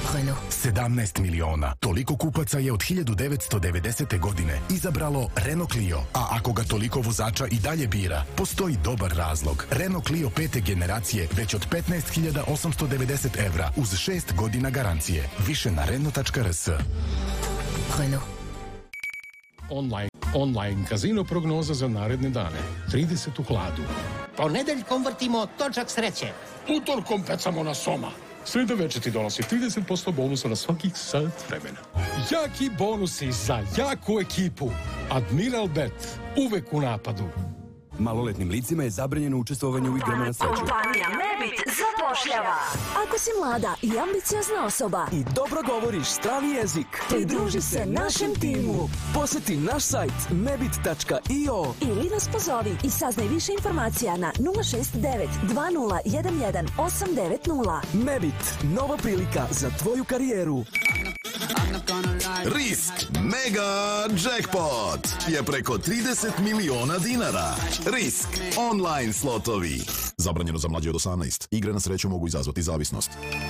Renault. 17 miliona. Toliko kupaca je od 1990. godine izabralo Renault Clio. A ako ga toliko vozača i dalje bira, postoji dobar razlog. Renault Clio 5. generacije već od 15.890 evra uz 6 godina garancije. Više na Renault.rs. Renault. Online kazino prognoza za naredne dane. 30 u hladu. Ponedeljkom vrtimo točak sreće. Utorkom pecamo na soma. Sreda večer ti donosi 30% bonusa na svakih sat vremena. Jaki bonusi za jaku ekipu. Admiral Bet. Uvek u napadu. Maloletnim licima je zabranjeno učestvovanje u igrama na sreću. Kompanija Mebit zapošljava. Ako si mlada i ambiciozna osoba I dobro govoriš strani jezik, pridruži se našem timu. poseti naš sajt mebit.io Ili nas pozovi i saznaj više informacija na 069 2011 890. Mebit, nova prilika za tvoju karijeru. Risk Mega Jackpot je preko 30 miliona dinara. Risk online slotovi. Zabranjeno za mlađe od 18. Igre na sreću mogu izazvati zavisnost.